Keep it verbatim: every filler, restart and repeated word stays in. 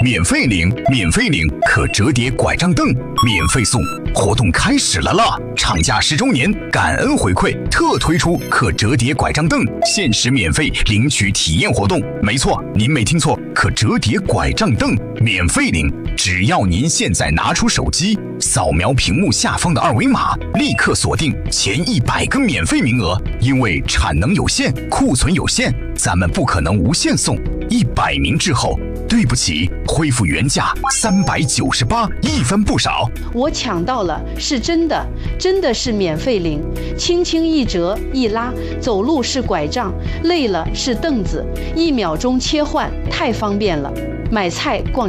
免费领，免费领可折叠拐杖凳，免费送，活动开始了啦！厂家十周年感恩回馈，特推出可折叠拐杖凳，限时免费领取体验活动。没错，您没听错，可折叠拐杖凳免费领，只要您现在拿出手机，扫描屏幕下方的二维码，立刻锁定前一百个免费名额。因为产能有限，库存有限，咱们不可能无限送。一百名之后，对不起，恢复原价三百九十八，一分不少。 我抢到了，是真的，真的是免费领，轻轻一折一拉，走路是拐杖，累了是凳子，一秒钟切换，太方便了。买菜逛